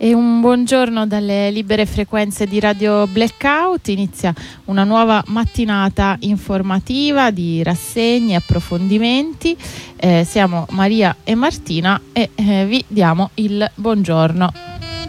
E un buongiorno dalle libere frequenze di Radio Blackout. Inizia una nuova mattinata informativa di rassegne, approfondimenti. Siamo Maria e Martina e vi diamo il buongiorno.